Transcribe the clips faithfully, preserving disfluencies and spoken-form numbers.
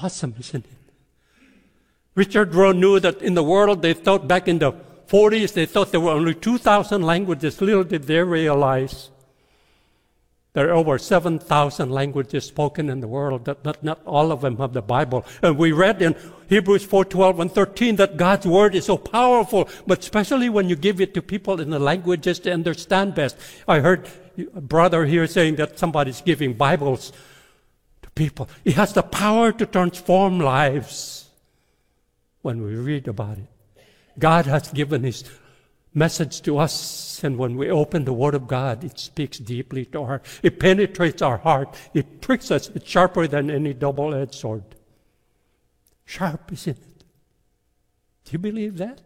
awesome, isn't it? Richard Rohr knew that in the world, they thought back in the forties, they thought there were only two thousand languages. Little did they realize there are over seven thousand languages spoken in the world, that not, not all of them have the Bible. And we read in Hebrews four, twelve, and thirteen that God's Word is so powerful, but especially when you give it to people in the languages they understand best. I heard a brother here saying that somebody's giving Bibles to people. It has the power to transform lives when we read about it. God has given His message to us, and when we open the Word of God, it speaks deeply to our heart. It penetrates our heart. It pricks us. It's sharper than any double-edged sword. Sharp, isn't it? Do you believe that?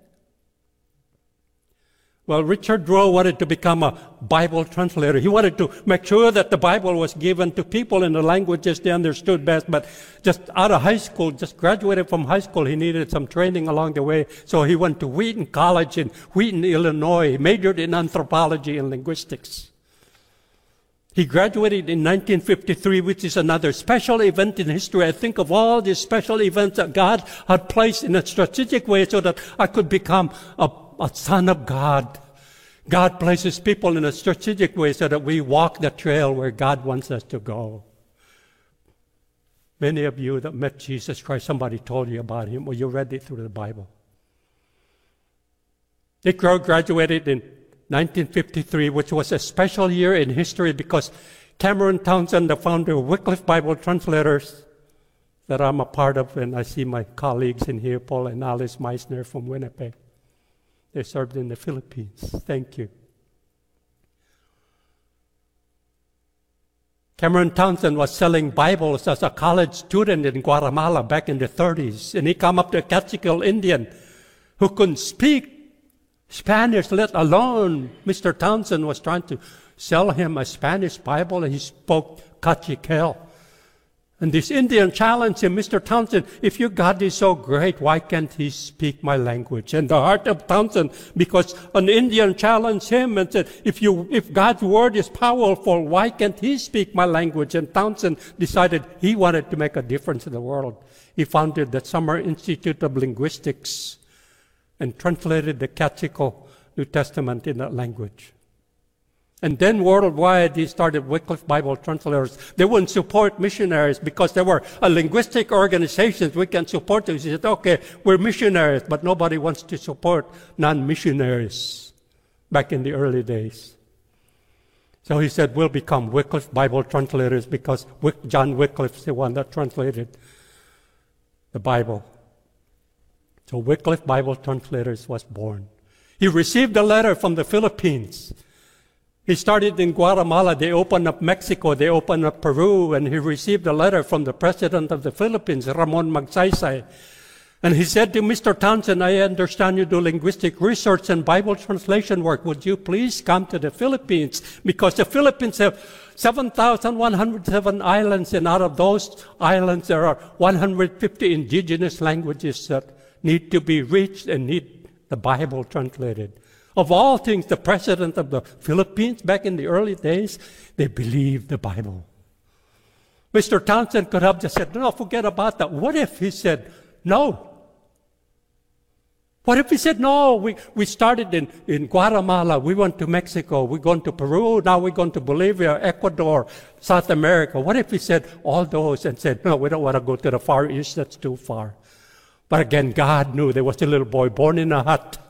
Well, Richard Rohr wanted to become a Bible translator. He wanted to make sure that the Bible was given to people in the languages they understood best. But just out of high school, just graduated from high school, he needed some training along the way. So he went to Wheaton College in Wheaton, Illinois. He majored in anthropology and linguistics. He graduated in nineteen fifty-three, which is another special event in history. I think of all these special events that God had placed in a strategic way so that I could become a A son of God. God places people in a strategic way so that we walk the trail where God wants us to go. Many of you that met Jesus Christ, somebody told you about Him, or you read it through the Bible. Dick Rohr graduated in nineteen fifty-three, which was a special year in history because Cameron Townsend, the founder of Wycliffe Bible Translators, that I'm a part of, and I see my colleagues in here, Paul and Alice Meissner from Winnipeg. They served in the Philippines. Thank you. Cameron Townsend was selling Bibles as a college student in Guatemala back in the thirties. And he came up to a Cachiquel Indian who couldn't speak Spanish, let alone Mister Townsend was trying to sell him a Spanish Bible, and he spoke Cachiquel. And this Indian challenged him, Mister Townsend, if your God is so great, why can't He speak my language? And the heart of Townsend, because an Indian challenged him and said, if you, if God's Word is powerful, why can't He speak my language? And Townsend decided he wanted to make a difference in the world. He founded the Summer Institute of Linguistics and translated the Cachiquel New Testament in that language. And then worldwide, he started Wycliffe Bible Translators. They wouldn't support missionaries because they were a linguistic organizations. We can support them. He said, okay, we're missionaries, but nobody wants to support non-missionaries back in the early days. So he said, we'll become Wycliffe Bible Translators because John Wycliffe is the one that translated the Bible. So Wycliffe Bible Translators was born. He received a letter from the Philippines. He started in Guatemala, they opened up Mexico, they opened up Peru, and he received a letter from the president of the Philippines, Ramon Magsaysay. And he said to Mister Townsend, I understand you do linguistic research and Bible translation work. Would you please come to the Philippines? Because the Philippines have seven thousand one hundred seven islands, and out of those islands there are one hundred fifty indigenous languages that need to be reached and need the Bible translated. Of all things, the president of the Philippines back in the early days, they believed the Bible. Mister Townsend could have just said, no, forget about that. What if he said, no? What if he said, no, we, we started in, in Guatemala, we went to Mexico, we're going to Peru, now we're going to Bolivia, Ecuador, South America. What if he said all those and said, no, we don't want to go to the Far East, that's too far. But again, God knew there was a little boy born in a hut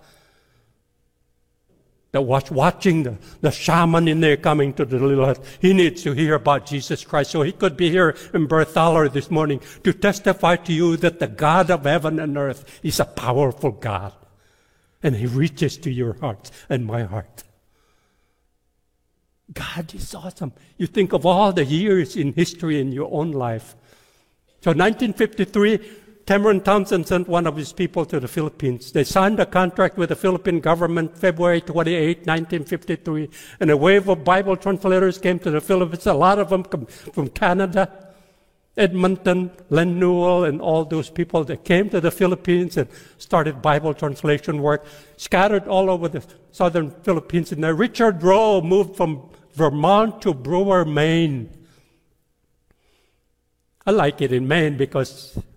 that was watching the, the shaman in there coming to the little hut. He needs to hear about Jesus Christ. So he could be here in Berthaler this morning to testify to you that the God of heaven and earth is a powerful God. And He reaches to your heart and my heart. God is awesome. You think of all the years in history in your own life. So nineteen fifty-three, Cameron Townsend sent one of his people to the Philippines. They signed a contract with the Philippine government February twenty-eighth, nineteen fifty-three, and a wave of Bible translators came to the Philippines. A lot of them come from Canada, Edmonton, Len Newell, and all those people that came to the Philippines and started Bible translation work, scattered all over the southern Philippines. And then Richard Rohr moved from Vermont to Brewer, Maine. I like it in Maine because